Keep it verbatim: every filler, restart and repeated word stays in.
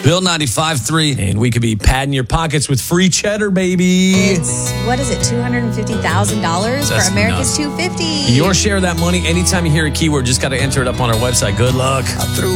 Bill ninety-five three. And we could be padding your pockets with free cheddar, baby. It's, what is it, two hundred fifty thousand dollars for That's America's nuts. two hundred fifty? Your share of that money, anytime you hear a keyword, just got to enter it up on our website. Good luck.